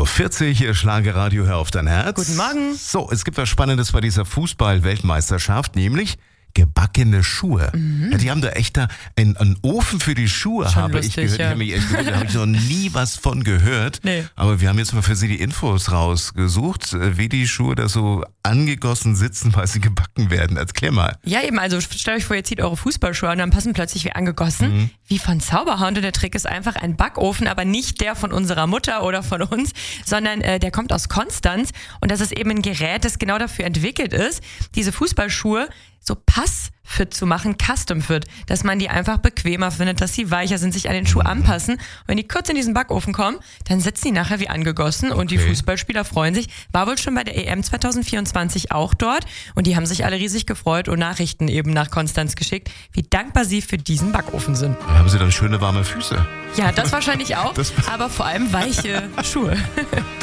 8.40 Uhr, Schlagerradio, hör auf dein Herz. Guten Morgen. So, es gibt was Spannendes bei dieser Fußball-Weltmeisterschaft, nämlich gebackene Schuhe. Ja, die haben da echt einen Ofen für die Schuhe, Schon habe lustig, ich gehört. ja. Ich habe mich echt gewundert, da habe ich noch nie was von gehört. Nee. Aber wir haben jetzt mal für Sie die Infos rausgesucht, wie die Schuhe da so angegossen sitzen, weil sie gebacken werden. Erklär mal. Ja, eben, also stellt euch vor, ihr zieht eure Fußballschuhe an und dann passen plötzlich wie angegossen. Wie von Zauberhand. Und der Trick ist einfach ein Backofen, aber nicht der von unserer Mutter oder von uns, sondern der kommt aus Konstanz. Und das ist eben ein Gerät, das genau dafür entwickelt ist, diese Fußballschuhe so passfit zu machen, custom fit, dass man die einfach bequemer findet, dass sie weicher sind, sich an den Schuh anpassen. Und wenn die kurz in diesen Backofen kommen, dann sitzen die nachher wie angegossen und die Fußballspieler freuen sich. War wohl schon bei der EM 2024 auch dort und die haben sich alle riesig gefreut und Nachrichten eben nach Konstanz geschickt, wie dankbar sie für diesen Backofen sind. Da haben sie dann schöne warme Füße. Ja, das wahrscheinlich auch, aber vor allem weiche Schuhe.